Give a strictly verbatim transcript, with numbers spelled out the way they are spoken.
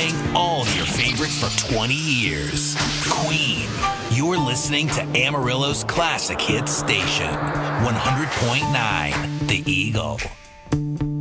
playing all your favorites for twenty years. Queen. You're listening to Amarillo's classic hit station, one hundred point nine The Eagle.